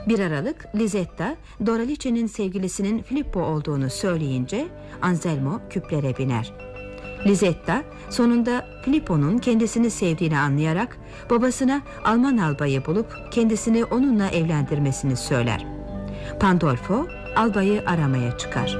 1 Aralık Lisetta, Doralice'nin sevgilisinin Filippo olduğunu söyleyince Anselmo küplere biner. Lisetta sonunda Filippo'nun kendisini sevdiğini anlayarak babasına Alman albayı bulup kendisini onunla evlendirmesini söyler. Pandolfo albayı aramaya çıkar.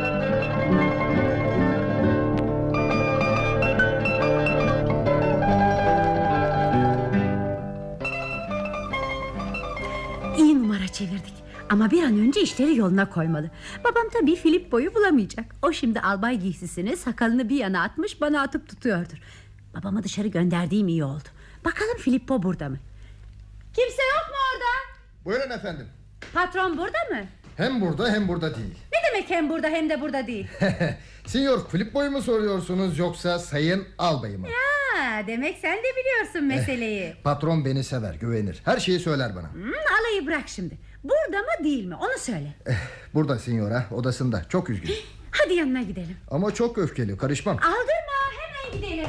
İyi numara çevirdik. Ama bir an önce işleri yoluna koymalı. Babam tabii Filippo'yu bulamayacak. O şimdi albay giysisini, sakalını bir yana atmış, bana atıp tutuyordur. Babamı dışarı gönderdiğim iyi oldu. Bakalım Filippo burada mı? Kimse yok mu orada? Buyurun efendim. Patron burada mı? Hem burada hem burada değil. Ne demek hem burada hem de burada değil? Sinyor Filippo'yu mu soruyorsunuz yoksa sayın albayı mı? Ya, demek sen de biliyorsun meseleyi. Patron beni sever, güvenir. Her şeyi söyler bana. Alayı bırak şimdi. Burada mı değil mi onu söyle. Burada sinyora, odasında. Çok üzgün. Hadi yanına gidelim. Ama çok öfkeli, karışmam. Aldırma, hemen gidelim.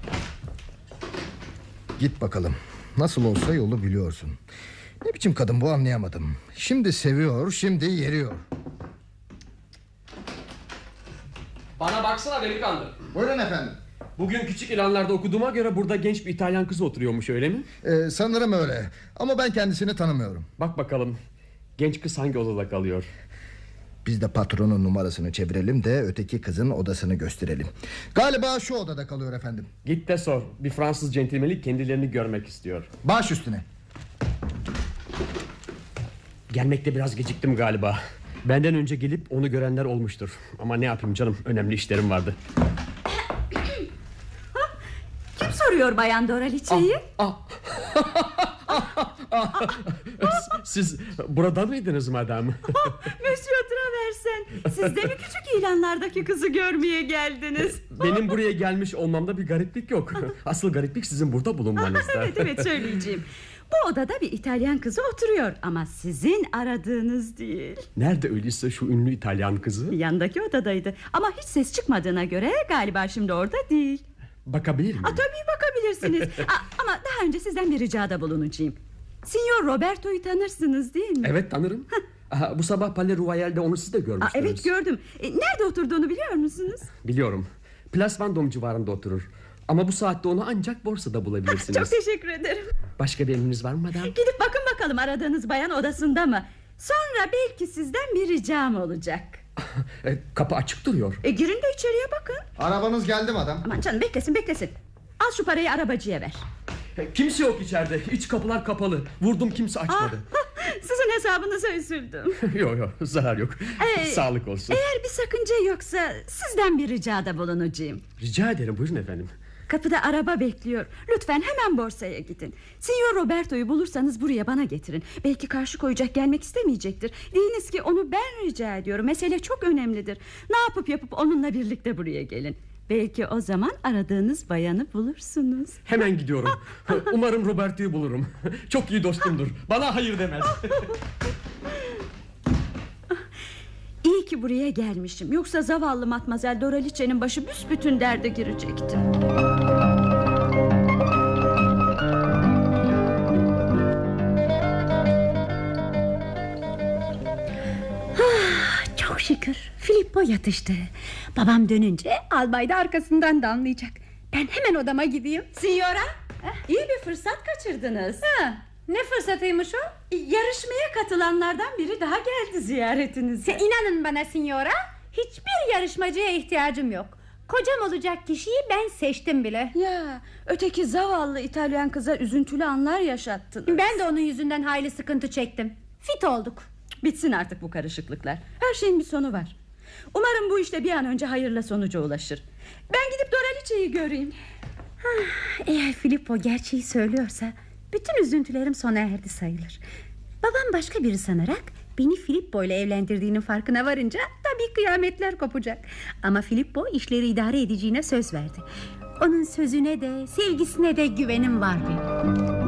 Git bakalım. Nasıl olsa yolu biliyorsun. Ne biçim kadın bu, anlayamadım. Şimdi seviyor, şimdi yeriyor. Bana baksana delikanlı. Buyurun efendim. Bugün küçük ilanlarda okuduğuma göre burada genç bir İtalyan kızı oturuyormuş, öyle mi? Sanırım öyle. Ama ben kendisini tanımıyorum. Bak bakalım, genç kız hangi odada kalıyor? Biz de patronun numarasını çevirelim de öteki kızın odasını gösterelim. Galiba şu odada kalıyor efendim. Git de sor. Bir Fransız centilmeni kendilerini görmek istiyor. Baş üstüne. Gelmekte biraz geciktim galiba. Benden önce gelip onu görenler olmuştur. Ama ne yapayım canım, önemli işlerim vardı. Kim soruyor Bayan Doralice'yi? Siz burada mıydınız madam? Monsieur Traversen, siz de mi küçük ilanlardaki kızı görmeye geldiniz? Benim buraya gelmiş olmamda bir gariplik yok. Asıl gariplik sizin burada bulunmanızda. Evet söyleyeceğim. Bu odada bir İtalyan kızı oturuyor ama sizin aradığınız değil. Nerede öyleyse şu ünlü İtalyan kızı? Yandaki odadaydı ama hiç ses çıkmadığına göre galiba şimdi orada değil. Bakabilir miyim? Tabii bakabilirsiniz. Ama daha önce sizden bir ricada bulunacağım. Signor Roberto'yu tanırsınız değil mi? Evet, tanırım. Bu sabah Palais Royal'de onu siz de görmüştünüz. Evet, gördüm. Nerede oturduğunu biliyor musunuz? Biliyorum. Place Vendôme civarında oturur. Ama bu saatte onu ancak borsada bulabilirsiniz. Çok teşekkür ederim. Başka bir emriniz var mı madam? Gidip bakın bakalım aradığınız bayan odasında mı? Sonra belki sizden bir ricam olacak. Kapı açık duruyor. Girin de içeriye bakın. Arabanız geldi madam. Aman canım, beklesin. Al şu parayı arabacıya ver. Kimse yok içeride. İç kapılar kapalı. Vurdum, kimse açmadı. Sizin hesabınıza üzüldüm. Yok, zarar yok. Sağlık olsun. Eğer bir sakınca yoksa sizden bir ricada bulunacağım. Rica ederim, buyurun efendim. Kapıda araba bekliyor. Lütfen hemen borsaya gidin. Signor Roberto'yu bulursanız buraya bana getirin. Belki karşı koyacak, gelmek istemeyecektir. Deyiniz ki onu ben rica ediyorum. Mesele çok önemlidir. Ne yapıp onunla birlikte buraya gelin. Belki o zaman aradığınız bayanı bulursunuz. Hemen gidiyorum. Umarım Roberto'yu bulurum. Çok iyi dostumdur. Bana hayır demez. İyi ki buraya gelmişim. Yoksa zavallı Matmazel Doralice'nin başı büsbütün derde girecekti. Çok şükür Filippo yatıştı. Babam dönünce albay da arkasından damlayacak. Ben hemen odama gideyim. Signora, iyi bir fırsat kaçırdınız. Ne fırsatıymış o? Yarışmaya katılanlardan biri daha geldi ziyaretinize. İnanın bana signora, hiçbir yarışmacıya ihtiyacım yok. Kocam olacak kişiyi ben seçtim bile. Ya, öteki zavallı İtalyan kıza üzüntülü anlar yaşattınız. Ben de onun yüzünden hayli sıkıntı çektim. Fit olduk. Bitsin artık bu karışıklıklar. Her şeyin bir sonu var. Umarım bu işte bir an önce hayırla sonuca ulaşır. Ben gidip Doralice'yi göreyim. Eğer Filippo gerçeği söylüyorsa bütün üzüntülerim sona erdi sayılır. Babam başka biri sanarak beni Filippo ile evlendirdiğinin farkına varınca tabii kıyametler kopacak. Ama Filippo işleri idare edeceğine söz verdi. Onun sözüne de sevgisine de güvenim var benim.